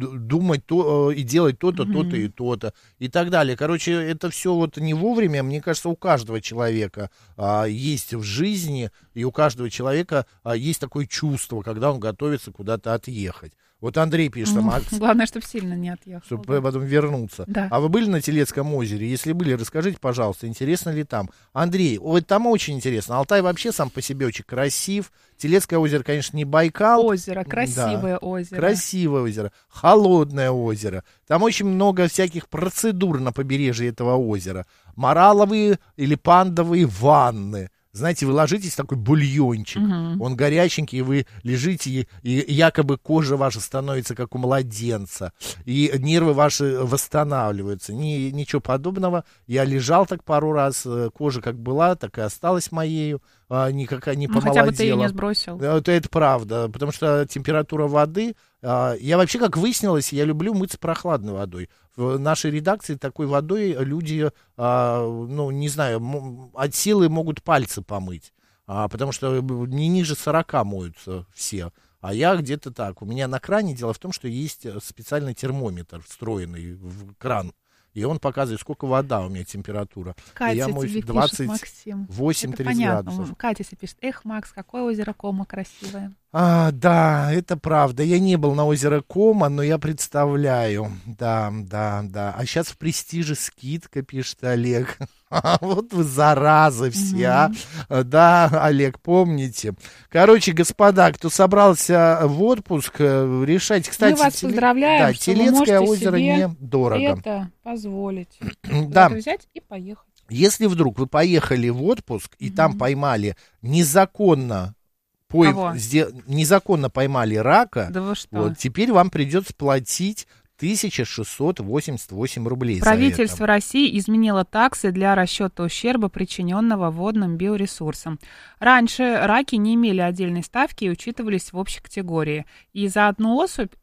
думать и делать то-то, то-то и то-то и так далее. Короче, это все вот не вовремя. Мне кажется, у каждого человека есть в жизни, и у каждого человека есть такое чувство, когда он готовится куда-то отъехать. Вот Андрей пишет, главное, чтобы сильно не отъехал. Чтобы потом вернуться. Да. А вы были на Телецком озере? Если были, расскажите, пожалуйста, интересно ли там? Андрей, там очень интересно. Алтай вообще сам по себе очень красив. Телецкое озеро, конечно, не Байкал. Озеро, красивое озеро. Красивое озеро, холодное озеро. Там очень много всяких процедур на побережье этого озера. Мораловые или пандовые ванны. Знаете, вы ложитесь в такой бульончик, он горяченький, и вы лежите, и якобы кожа ваша становится как у младенца, и нервы ваши восстанавливаются. Ничего подобного. Я лежал так пару раз, кожа как была, так и осталась моею, никакая не помолодела. Хотя бы ты ее не сбросил. Это правда, потому что температура воды... Я вообще, как выяснилось, я люблю мыться прохладной водой. В нашей редакции такой водой люди, не знаю, от силы могут пальцы помыть, потому что не ниже 40 моются все. А я где-то так. У меня на кране, дело в том, что есть специальный термометр, встроенный в кран. И он показывает, сколько вода у меня температура. Катя и я тебе пишет, Максим. 28-30 градусов. Катя себе пишет, Макс, какое озеро Кома красивое. Да, это правда. Я не был на озеро Кома, но я представляю. Да. А сейчас в Престиже скидка, пишет Олег. Вот вы заразы все, Да, Олег, помните. Короче, господа, кто собрался в отпуск, решайте. Кстати, мы вас поздравляем, да, что Телецкое вы озеро недорого. это позволить. Да. Взять и поехать. Если вдруг вы поехали в отпуск и там поймали незаконно поймали рака, да вы что? Вот, теперь вам придется платить 1688 рублей. Правительство России изменило таксы для расчета ущерба, причиненного водным биоресурсам. Раньше раки не имели отдельной ставки и учитывались в общей категории. И за одну особь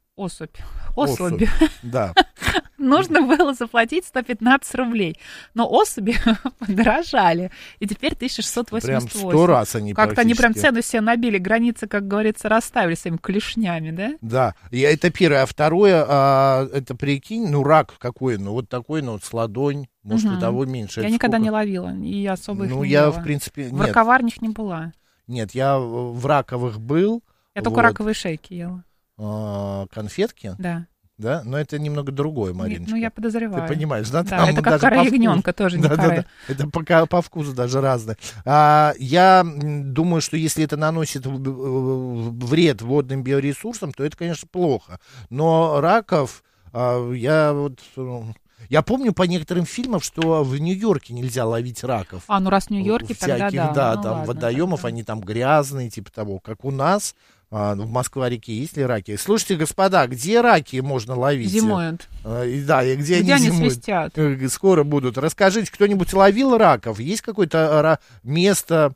да. нужно было заплатить 115 рублей. Но особи подорожали. И теперь 1688. Прям 100 раз они Как-то они прям цену себе набили, границы, как говорится, расставили своими клешнями, да? Да, и это первое. А второе, это прикинь, рак какой, вот такой, вот с ладонь, может, и того меньше. Я никогда не ловила, и особо их не я, ела. в принципе, в раковарнях не была. Нет, я в раковых был. Я только раковые шейки ела. Конфетки? Да. Да, но это немного другое, Мариночка. Я подозреваю. Ты понимаешь, да? Да, это как кора ягненка тоже, не кора. Это по вкусу даже разное. Я думаю, что если это наносит вред водным биоресурсам, то это, конечно, плохо. Но раков я помню по некоторым фильмам, что в Нью-Йорке нельзя ловить раков. Раз в Нью-Йорке, тогда да. Да, там водоемов, они там грязные, типа того, как у нас. В Москва-реке есть ли раки? Слушайте, господа, где раки можно ловить? Зимуют. Да, и где они зимуют? Свистят? Скоро будут. Расскажите, кто-нибудь ловил раков? Есть какое-то место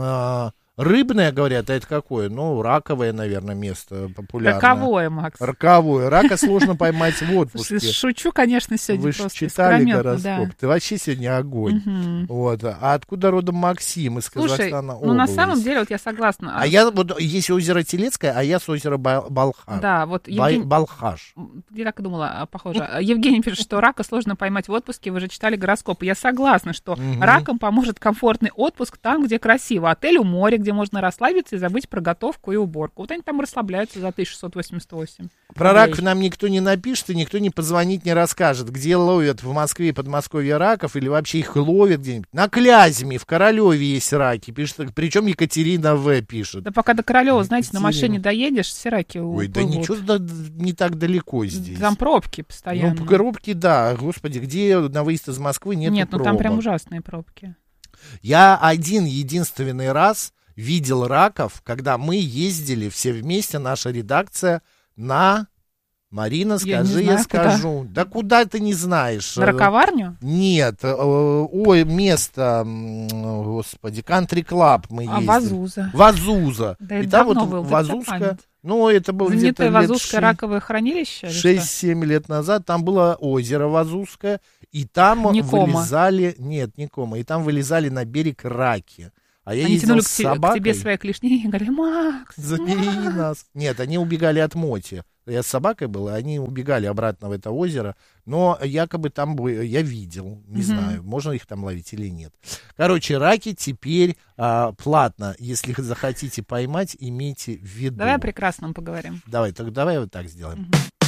рыбное, говорят, а это какое? Раковое, наверное, место популярное. Роковое, Макс. Роковое. Рака сложно поймать в отпуске. Шучу, конечно, сегодня. Вы просто читали гороскоп. Да. Ты вообще сегодня огонь. Вот. А откуда родом Максим? Из Казахстана область? На самом деле, я согласна. А я есть озеро Телецкое, а я с озера Балхаш. Да, Балхаш. Я так и думала, похоже. Евгений пишет, что рака сложно поймать в отпуске. Вы же читали гороскоп. Я согласна, что ракам поможет комфортный отпуск там, где красиво. Отель у моря, где можно расслабиться и забыть про готовку и уборку. Вот они там расслабляются за 1688. Про раков нам никто не напишет и никто не позвонит, не расскажет, где ловят в Москве и Подмосковье раков, или вообще их ловят где-нибудь. На Клязьме, в Королеве есть раки, пишет, причем Екатерина В. пишет. Да пока до Королева, знаете, на машине доедешь, все раки уплывут. Да ничего не так далеко здесь. Там пробки постоянно. Пробки, да, господи, где на выезд из Москвы нет пробок. Там прям ужасные пробки. Я единственный раз видел раков, когда мы ездили все вместе, наша редакция, на... Марина, скажи, я скажу. Куда? Да куда ты не знаешь? На Роковарню? Нет. Место, господи, кантри-клаб мы ездили. Вазуза. Да, и там вот Вазузка. Это было где-то Вазузское раковое хранилище? 6-7 лет назад. Там было озеро Вазузское, и там вылезали... Нет, Никома. И там вылезали на берег раки. А я они тянули с собакой. к тебе свои клешни и говорили: Макс, забери нас. Нет, они убегали от Моти. я с собакой был, и они убегали обратно в это озеро, но якобы там я видел, не знаю, можно их там ловить или нет. Короче, раки теперь платно, если захотите поймать, имейте в виду. Давай о прекрасном поговорим. Давай вот так сделаем.